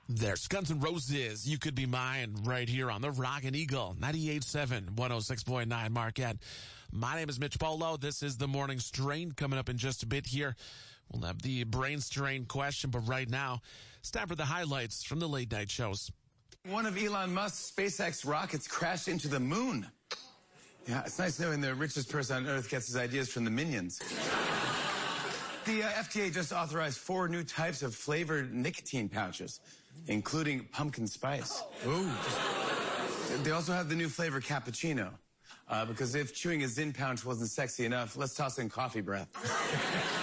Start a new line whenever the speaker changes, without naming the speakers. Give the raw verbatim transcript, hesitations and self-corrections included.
There's Guns N' Roses, You Could Be Mine, right here on the Rockin' Eagle, ninety-eight point seven, one oh six point nine Marquette. My name is Mitch Polo. This is the Morning Strain. Coming up in just a bit here, we'll have the brain strain question, but right now, it's time for the highlights from the late night shows.
One of Elon Musk's SpaceX rockets crashed into the moon. Yeah, it's nice knowing the richest person on Earth gets his ideas from the Minions. The uh, F D A just authorized four new types of flavored nicotine pouches, including pumpkin spice.
Ooh.
They also have the new flavor cappuccino, uh, because if chewing a Zyn pouch wasn't sexy enough, let's toss in coffee breath.